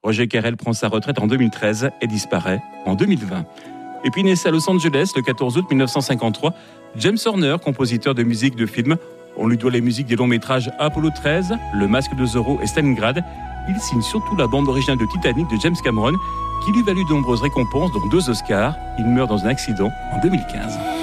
Roger Carrel prend sa retraite en 2013 et disparaît en 2020. Et puis naissait à Los Angeles le 14 août 1953, James Horner, compositeur de musique de films. On lui doit les musiques des longs métrages Apollo 13, Le Masque de Zorro et Stalingrad. Il signe surtout la bande originale de Titanic de James Cameron, qui lui valut de nombreuses récompenses, dont 2 Oscars. Il meurt dans un accident en 2015.